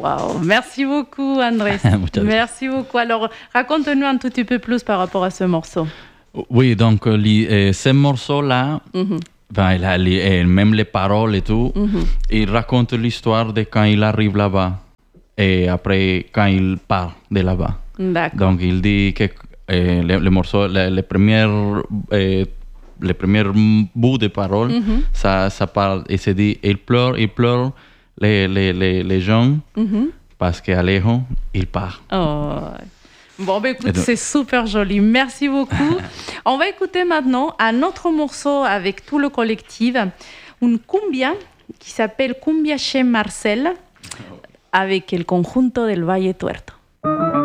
Wow, merci beaucoup Andrés. Merci beaucoup. Alors, raconte-nous un tout petit peu plus par rapport à ce morceau. Oui, donc ce morceau-là, même les paroles et tout, il raconte l'histoire de quand il arrive là-bas et après quand il part de là-bas. D'accord. Donc il dit que le morceau, les premiers bouts de paroles, ça parle et se dit il pleure les gens parce qu'Alejo, il part. Oh. Bon, écoute, c'est super joli. Merci beaucoup. On va écouter maintenant un autre morceau avec tout le collectif, une cumbia qui s'appelle Cumbia chez Marcel avec el conjunto del Valle Tuerto.